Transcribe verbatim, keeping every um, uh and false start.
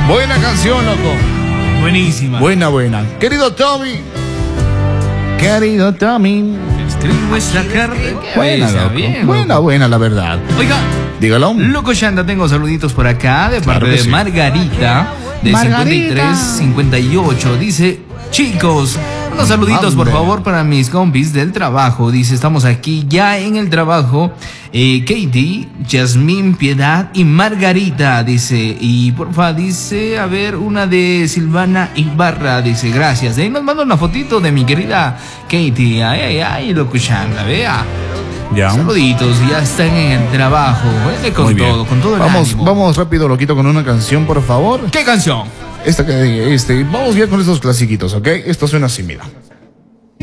Buena canción, loco. Buenísima. Buena, buena. Querido Tommy. Querido Tommy. Escribo esta carta. Buena, Está loco. bien, Buena, loco. buena, la verdad. Oiga, Dígalo. Loco Shanda, tengo saluditos por acá de parte Claro que de sí. Margarita, de Margarita. cincuenta y tres cincuenta y ocho. Dice, chicos, unos saluditos por Ande. favor para mis compis del trabajo. Dice, estamos aquí ya en el trabajo. Eh, Katie, Yasmín, Piedad y Margarita. Dice, y porfa, dice, a ver, una de Silvana Ibarra. Dice, gracias. De ahí nos manda una fotito de mi querida Katie. Ay, ay, ay, Loco Shanda, vea. Ya. Saluditos, ya están en el trabajo. Vele con Muy bien. todo, con todo el Vamos, ánimo. vamos rápido, loquito, con una canción, por favor. ¿Qué canción? Esta que, este, vamos bien con estos clasiquitos, ¿ok? Esto suena así, mira.